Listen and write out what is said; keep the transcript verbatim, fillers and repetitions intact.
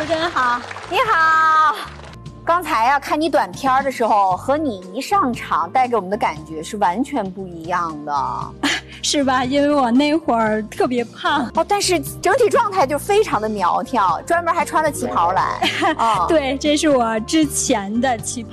持人好， 你好。刚才呀、啊，看你短片的时候，和你一上场带给我们的感觉是完全不一样的， 是吧？因为我那会儿特别胖哦，但是整体状态就非常的苗条，专门还穿了旗袍来。 哦、对，这是我之前的旗袍。